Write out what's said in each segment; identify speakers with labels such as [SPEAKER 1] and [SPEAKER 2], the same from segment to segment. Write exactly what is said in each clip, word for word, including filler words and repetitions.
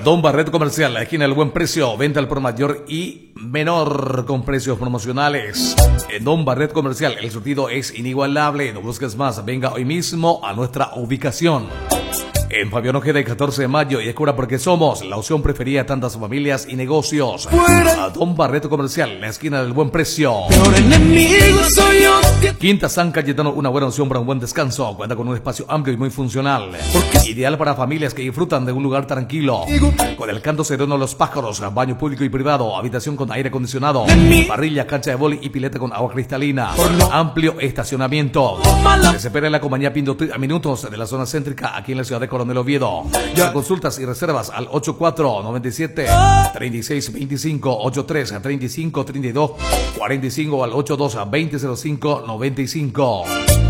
[SPEAKER 1] Don Barreto Comercial, la esquina del buen precio, venta al por mayor y menor con precios promocionales. En Don Barreto Comercial, el surtido es inigualable. No busques más, venga hoy mismo a nuestra ubicación. En Fabián Ojeda, catorce de mayo, y descubra por qué somos la opción preferida de tantas familias y negocios. A Don Barreto Comercial, la esquina del buen precio.
[SPEAKER 2] Peor enemigo soy yo.
[SPEAKER 1] Quinta San Cayetano, una buena opción para un buen descanso. Cuenta con un espacio amplio y muy funcional. Ideal para familias que disfrutan de un lugar tranquilo. Con el canto sereno de los pájaros, baño público y privado, habitación con aire acondicionado, parrilla, cancha de vóley y pileta con agua cristalina. Amplio estacionamiento. Se espera en la compañía Pinto a minutos de la zona céntrica aquí en la ciudad de Coronel Oviedo. Ya. Consultas y reservas al ochenta y cuatro noventa y siete treinta y seis veinticinco, ochenta y tres treinta y cinco treinta y dos cuarenta y cinco al ochenta y dos veinte cero cinco noventa y cinco.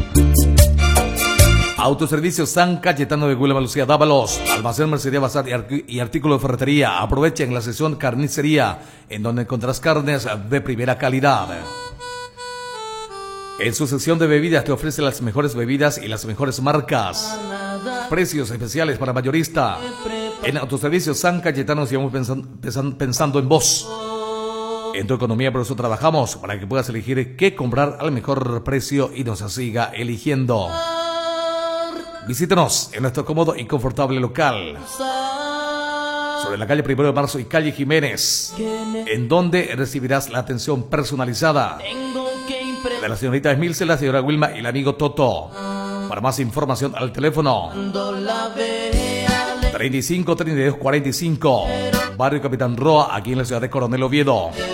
[SPEAKER 1] Autoservicio San Cayetano de Huila, Lucía Dávalos, almacén, mercería, bazar y artículo de ferretería. Aprovechen la sesión carnicería, en donde encontrarás carnes de primera calidad. En su sección de bebidas te ofrece las mejores bebidas y las mejores marcas. Precios especiales para mayorista. En Autoservicio San Cayetano sigamos pensando, pensando en vos. En tu economía, por eso trabajamos, para que puedas elegir qué comprar al mejor precio y nos siga eligiendo. Visítenos en nuestro cómodo y confortable local sobre la calle Primero de Marzo y calle Jiménez, en donde recibirás la atención personalizada de la señorita Esmilce, la señora Wilma y el amigo Toto. Para más información al teléfono treinta y cinco treinta y dos cuarenta y cinco, Barrio Capitán Roa, aquí en la ciudad de Coronel Oviedo.